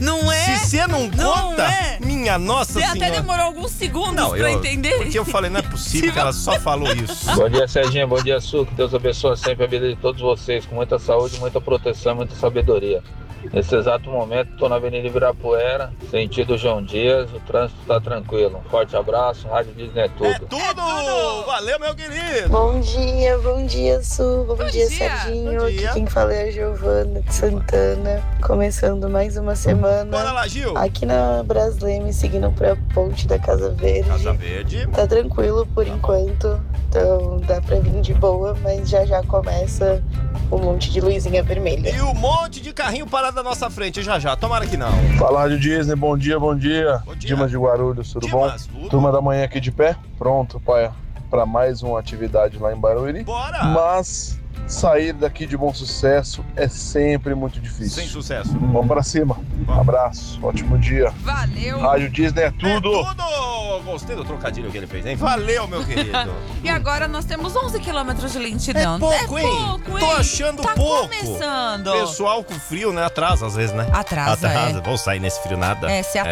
Não é? Se você não conta, minha nossa senhora. Você até demorou alguns segundos pra entender. Porque eu falei, não é possível que ela só falou isso. Bom dia, Serginho. Bom dia, Su. Que Deus abençoe sempre a vida de todos vocês, com muita saúde, muita proteção, muita sabedoria. Nesse exato momento, estou na Avenida Ibirapuera, sentido João Dias, o trânsito está tranquilo. Um forte abraço, Rádio Disney é tudo. É tudo! Valeu, meu querido! Bom dia, Su. Bom dia, Serginho. Bom dia. Aqui quem fala é a Giovana de Santana, começando mais uma semana. Bora lá, Gil! Aqui na Brasleme, seguindo pra ponte da Casa Verde. Casa Verde. Tá tranquilo por enquanto, então dá pra vir de boa, mas já começa um monte de luzinha vermelha. E um monte de carrinho parado na nossa frente, já. Tomara que não. Fala, Rádio Disney, bom dia. Dimas de Guarulhos, tudo bom? Turma da manhã aqui de pé, pronto, pai, para mais uma atividade lá em Barueri. Bora! Mas sair daqui de Bom Sucesso é sempre muito difícil. Sem sucesso. Vamos pra cima. Abraço, ótimo dia. Valeu! Rádio Disney é tudo! É tudo! Gostei do trocadilho que ele fez, hein? Valeu, meu querido! E agora nós temos 11 quilômetros de lentidão. É pouco, hein? Tô achando tá pouco. Começando. Pessoal com frio, né? Atrasa às vezes, né? Atrasa. Vou sair nesse frio nada. Se